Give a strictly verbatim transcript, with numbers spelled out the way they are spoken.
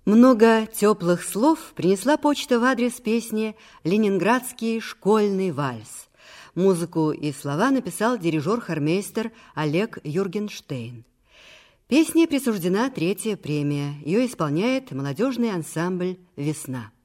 Много теплых слов принесла почта в адрес песни «Ленинградский школьный вальс». Музыку и слова написал дирижер-хормейстер Олег Юргенштейн. Песне присуждена третья премия. Ее исполняет молодежный ансамбль «Весна».